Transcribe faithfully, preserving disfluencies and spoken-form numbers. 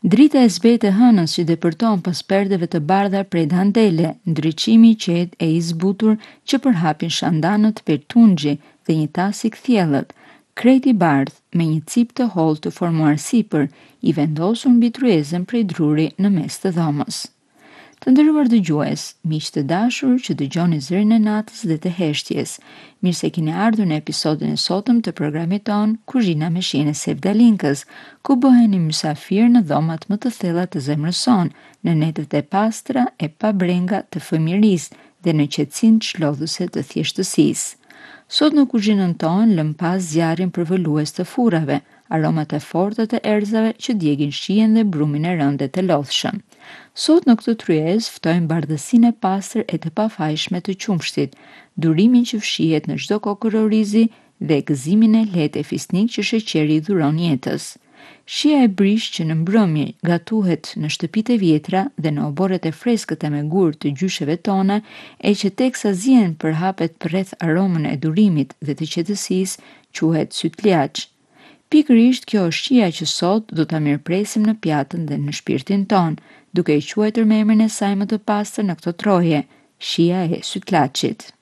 Drita e zbetë e hënës që depërton pas perdeve të bardha prej dantele, ndriçimi i qetë e i zbutur që përhapin shandanët per tungji dhe një tasik thjellët, krejt i bardhë me një cip të hollë të formuar sipër, i vendosur mbi tryezën prej druri në mes të dhomës. Të nderuar dëgjues, miq të dashur që dëgjoni Zërin e Natës dhe të Heshtjes, mirë se keni ardhur në episodin e sotëm të programit ton Kuzhina me shijën e Sevdalinkës, ku bëheni mysafir në dhomat më të thella të zemrës son, në netët e pastra e pa brenga të fëmirisë dhe në qetësinë çlodhëse të thjeshtësisë. Sot në kuzhinën tonë lëm pas zjarrin përvëlues të furrave, aromat e forta të erëzave që djegin shijen dhe brumin e rënde të lodhshëm. Sot në këtë tryezë ftojmë bardhësinë e pastër e të pafajshme të qumshtit, durimin që fshihet në çdo kokërorizi dhe gëzimin e lehtë e fisnik që sheqeri i dhuron jetës. Shija e brishtë që në mbrëmje gatuhet në shtëpitë e vjetra dhe në oborret e freskëta me gur të gjysheve tona, e që teksa zien përhapet rreth aromën e durimit dhe të qetësisë, quhet sytliaç. Pikërisht kjo është shija që sot do ta mirëpresim në pjatën dhe në shpirtin ton, duke i quajtur me emrin e saj më të pastër në këtë troje, shija e sytlaçit.